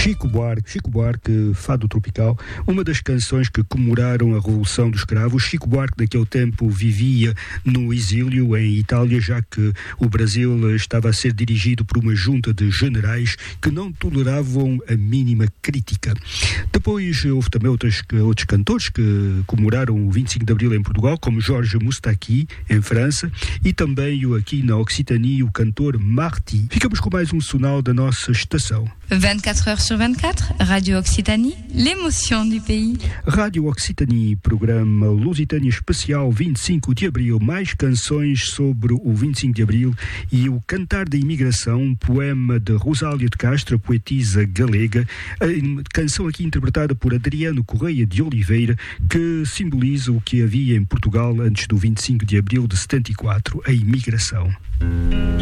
Chico Buarque, Fado Tropical, uma das canções que comemoraram a Revolução dos Cravos. Chico Buarque naquele tempo vivia no exílio em Itália, já que o Brasil estava a ser dirigido por uma junta de generais que não toleravam a mínima crítica. Depois houve também outros cantores que comemoraram o 25 de Abril em Portugal, como Jorge Moustaki, em França, e também aqui na Occitanie, o cantor Marty. Ficamos com mais um sonal da nossa estação. 24 heures sur 24, Radio Occitanie, l'émotion du pays. Radio Occitanie, programa Lusitânia Especial 25 de Abril, mais canções sobre o 25 de Abril e o Cantar da Imigração, um poema de Rosália de Castro, poetisa galega, a canção aqui interpretada por Adriano Correia de Oliveira, que simboliza o que havia em Portugal antes do 25 de Abril de 74, a imigração.